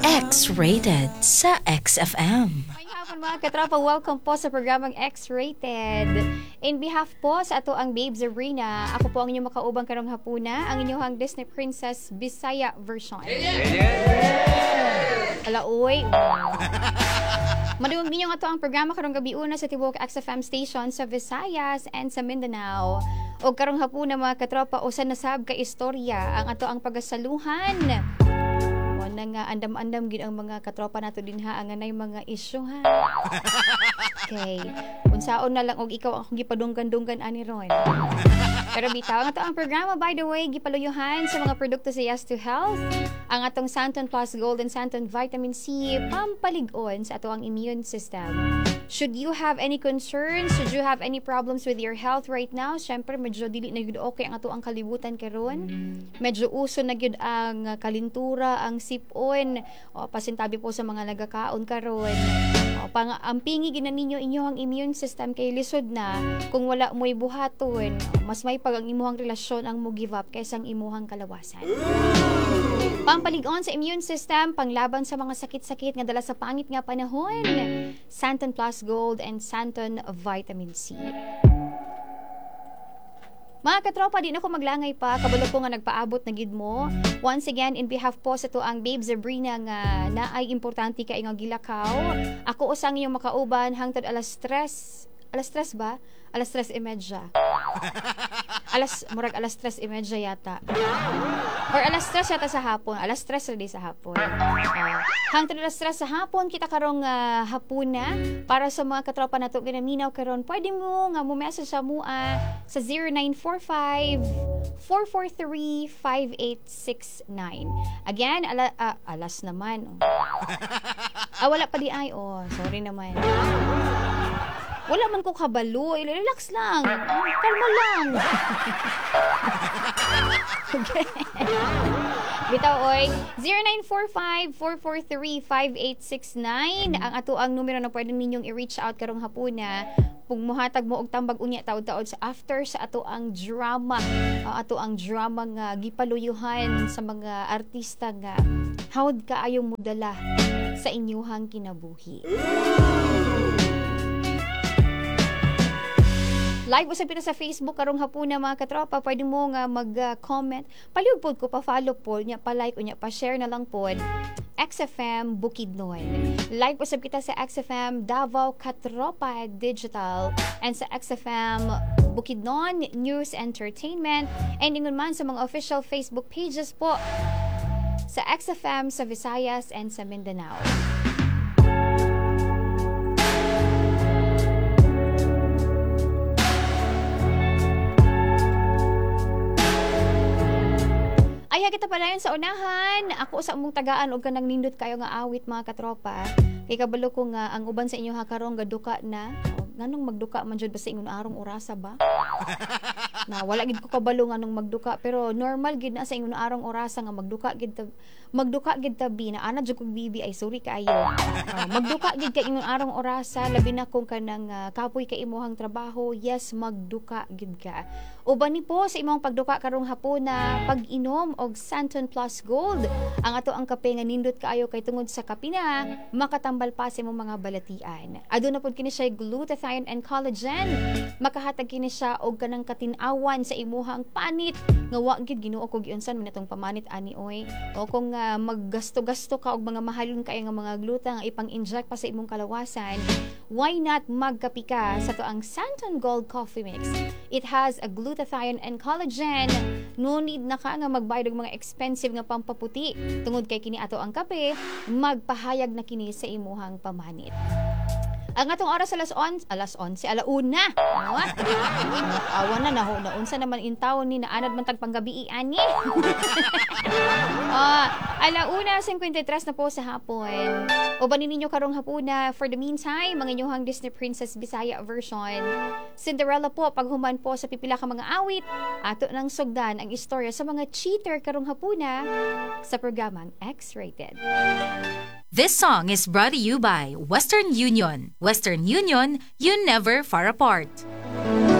X-rated sa XFM. May hapon mga katropa, welcome po sa programang X-rated. In behalf po sa ato ang Babes Arena, ako po ang inyong makaubang karong hapuna, ang inyong Disney Princess Bisaya version. Alaoy. Madungog ninyo nga to ang programa karong gabi una sa Tibok XFM station sa Visayas and sa Mindanao. O karong hapuna mga katropa, usan nasab ka istorya ang ato ang pagasaluhan. Na nga andam-andam gid ang mga katropa nato dinha ang anay mga isyu ha. Okay. Unsaon na lang og ikaw ang gipadunggan-dunggan ani ron. Pero bitaw nga to ang programa, by the way, gipaluyuhan sa mga produkto sa Yes to Health. Ang atong Santon Plus Gold and Santon Vitamin C pampalig-on sa ato ang immune system. Should you have any concerns, should you have any problems with your health right now, syempre medyo dili na gyud okay ang ato ang kalibutan karon. Medyo uso na gyud ang kalintura, ang sipon, o pasintabi po sa mga nagakaon karon. O ampingi gina ninyo inyong immune system kay lisod na kung wala mo'y buhaton. Mas may pag ang imuhang relasyon ang mo give up kaysa ang imuhang kalawasan. Pampalig-on sa immune system, panglaban sa mga sakit-sakit nga dala sa pangit nga panahon. Santon Plus Gold and Santon Vitamin C. Mga katropa, di na ko maglangay pa. Kabalo ko nga nagpaabot na gid mo. Once again, in behalf po sa to ang Babes Sabrina nga naay importante kay nga gilakaw. Ako usang inyong makauban hangtod alas 3. Alas 3 ba? Alas 3:30. Murag alas 3:30 yata. Or alas 3 yata sa hapon. Alas 3 ready sa hapon. Hangtod alas 3 sa hapon, kita karong hapuna para sa mga katropa nato ginaminaw karon. Pwede mo nga mo-message sa mua sa 0945-443-5869. Again, alas naman. Wala pa di ay. Sorry naman. Wala man ko kabalo. Relax lang. Kalma lang. Okay. Bitaw, oy. 0945-443-5869. Ang ato ang numero na pwede ninyong i-reach out karong hapuna. Kung muhatag mo og tambag unya taod-taod sa after sa ato ang drama. Ato ang drama nga gipaluyuhan sa mga artista nga hawd kaayong modala sa inyuhang kinabuhi. Live usab pina sa Facebook karong hapuna mga katropa, pwede mo nga mag-comment. Paliw pod ko, pa-follow pod, nya pa-like unya pa-share na lang pod. XFM Bukidnon. Live usab kita sa XFM Davao Katropa Digital and sa XFM Bukidnon News Entertainment and ingon man sa mga official Facebook pages po sa XFM sa Visayas and sa Mindanao. Ay, kita pala yun sa unahan. Ako sa among tagaan og kanang nindot kayo nga awit mga katropa. Kay kabalo ko nga ang uban sa inyo karon gaduka na. Nganong magduka man jud basta ingon arong orasa ba? Na wala gid ko kabalo nganong magduka pero normal gid na sa ingon arong orasa nga magduka gid tabi na ana jud kog bibi ay sorry kaayo. Magduka gid ka ingon arong orasa labi na kung kanang kapoy ka imuhang trabaho, yes magduka gid ka. Uban ni po sa imong pagduka karong hapuna pag-inom og Santon Plus Gold. Ang ato ang kape nga nindot kaayo kay tungod sa kape na makatambal pa sa imong mga balatian. Aduna pod kini siya glutathione and collagen. Makahatag kini siya og kanang katin-awan sa imuhang panit nga wa gid Ginoo kog giunsan man itong pamanit ani oy. O kung maggasto-gasto ka og mga mahalon kay nga mga gluta nga ipang-inject pa sa imong kalawasan, why not magkape ka sa to ang Santon Gold Coffee Mix. It has a glutathione and collagen. No need na ka nga magbayad og mga expensive nga pampaputi. Tungod kay kini ato ang kape, magpahayag na kini sa imuhang pamanit. Ang atong oras alauna. Awan na naunsa naman intawon ni naanad man tag panggabi ani. Alauna 53 na po sa hapon. Ubanin ninyo karong hapuna. For the meantime, mga inyong Disney Princess Bisaya version. Cinderella po paghuman po sa pipila ka mga awit. Ato nang sugdan ang istorya sa mga cheater karong hapuna sa programang X-rated. This song is brought to you by Western Union. Western Union, you never far apart.